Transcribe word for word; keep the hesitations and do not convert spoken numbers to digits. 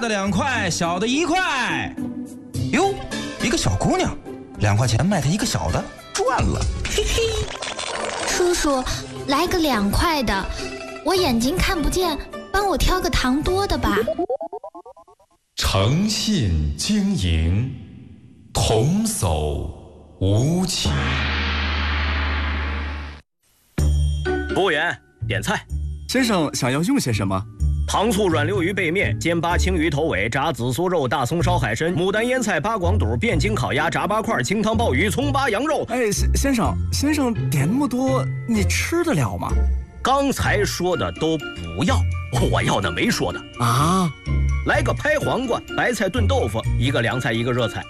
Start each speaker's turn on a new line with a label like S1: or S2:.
S1: 的两块，小的一块。哟，一个小姑娘，两块钱买她一个小的，赚了，嘿嘿。
S2: 叔叔，来个两块的，我眼睛看不见，帮我挑个糖多的吧。
S3: 诚信经营，童叟无欺。
S4: 服务员，点菜。
S5: 先生想要用些什么？
S4: 糖醋软溜鱼背面、煎八青鱼头尾、炸紫苏肉、大葱烧海参、牡丹腌菜、八广肚、汴京烤鸭、炸八块、清汤鲍鱼、葱八羊肉。
S5: 哎，先生，先生点那么多，你吃得了吗？
S4: 刚才说的都不要，我要的没说的
S5: 啊。
S4: 来个拍黄瓜，白菜炖豆腐，一个凉菜，一个热菜。